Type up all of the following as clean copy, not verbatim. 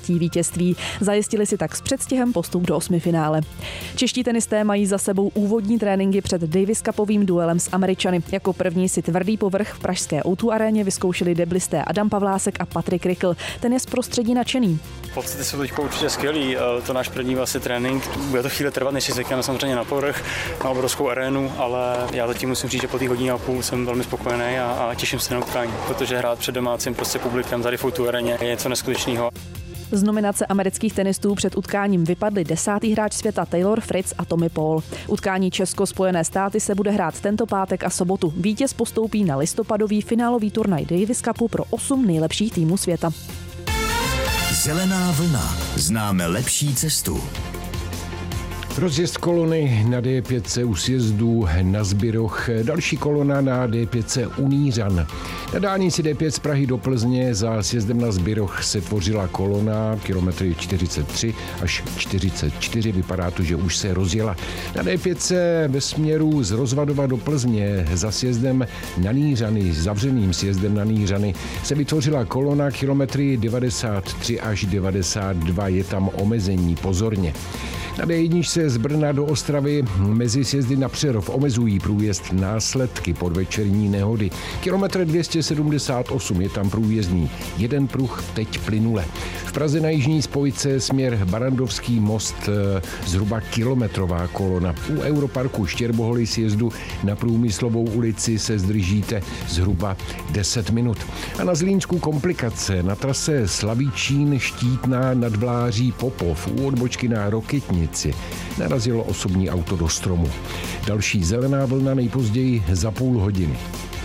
třetí vítězství. Zajistili si tak s předstihem postup do osmifinále. Čeští tenisté mají za sebou úvodní tréninky před Davis Cupovým duelem s Američany. Jako první si tvrdý povrch v pražské O2 aréně vyzkoušeli deblisté Adam Pavlásek a Patrik Rikl. Ten je z prostředí nadšený. Pocity jsou teď určitě skvělý. To náš první vlastně trénink. Bude to chvíli trvat, než si zvykneme samozřejmě na povrch, na obrovskou arénu, ale já zatím musím říct, že po té hodině a půl jsem velmi spokojený a těším se na utkání, protože hrát před domácím publikem tady v O2 aréně je něco neskutečného. Z nominace amerických tenistů před utkáním vypadli 10. hráč světa Taylor Fritz a Tommy Paul. Utkání Česko-Spojené státy se bude hrát tento pátek a sobotu. Vítěz postoupí na listopadový finálový turnaj Davis Cupu pro 8 nejlepších týmů světa. Zelená vlna. Známe lepší cestu. Rozjezd kolony na D5 u sjezdu na Zbiroch, další kolona na D5 u Nířan. Na dálnici D5 z Prahy do Plzně za sjezdem na Zbiroch se tvořila kolona, kilometry 43 až 44, vypadá to, že už se rozjela. Na D5 ve směru z Rozvadova do Plzně za sjezdem na Nířany, zavřeným sjezdem na Nířany, se vytvořila kolona, kilometry 93 až 92, je tam omezení, pozorně. Na D1 se z Brna do Ostravy mezi sjezdy na Přerov omezují průjezd následky podvečerní nehody. Kilometr 278 je tam průjezdný. Jeden pruh teď plynule. V Praze na jižní spojce směr Barandovský most zhruba kilometrová kolona. U Europarku Štěrboholy sjezdu na Průmyslovou ulici se zdržíte zhruba 10 minut. A na Zlínsku komplikace. Na trase Slavíčín Štítná nad Vláří Popov u odbočky na Rokytnici narazilo osobní auto do stromu. Další zelená vlna nejpozději za půl hodiny.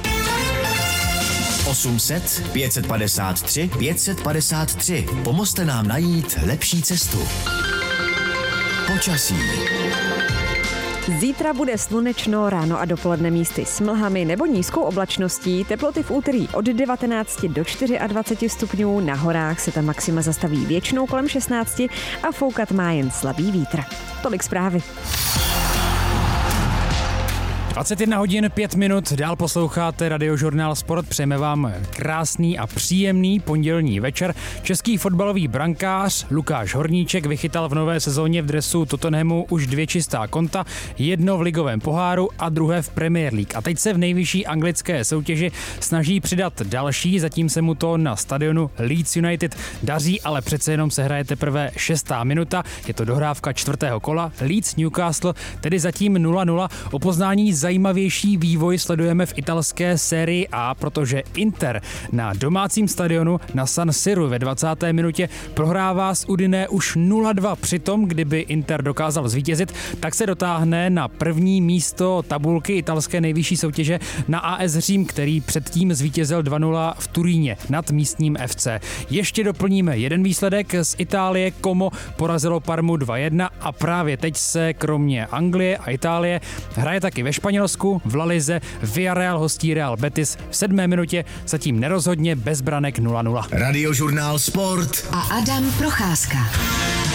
800 553 553. Pomozte nám najít lepší cestu. Počasí. Zítra bude slunečno, ráno a dopoledne místy s mlhami nebo nízkou oblačností. Teploty v úterý od 19 do 24 stupňů. Na horách se ta maxima zastaví většinou kolem 16 a foukat má jen slabý vítr. Tolik zprávy. 21 hodin 5 minut, dál posloucháte Radiožurnál Sport, přejeme vám krásný a příjemný pondělní večer. Český fotbalový brankář Lukáš Horníček vychytal v nové sezóně v dresu Tottenhamu už 2 čistá konta, 1 v ligovém poháru a 2 v Premier League. A teď se v nejvyšší anglické soutěži snaží přidat další, zatím se mu to na stadionu Leeds United daří, ale přece jenom se hraje teprve 6. minuta, je to dohrávka 4. kola, Leeds Newcastle, tedy zatím 0-0, o poznání zajímavější vývoj sledujeme v italské sérii A, protože Inter na domácím stadionu na San Siru ve 20. minutě prohrává s Udine už 0-2. Přitom, kdyby Inter dokázal zvítězit, tak se dotáhne na první místo tabulky italské nejvyšší soutěže na AS Řím, který předtím zvítězil 2-0 v Turíně nad místním FC. Ještě doplníme jeden výsledek z Itálie. Como porazilo Parmu 2-1 a právě teď se kromě Anglie a Itálie hraje taky ve Španělsku, v La Lize, Villarreal hostí Real Betis v 7. minutě, zatím nerozhodně bez branek 0-0. Radiožurnál Sport a Adam Procházka.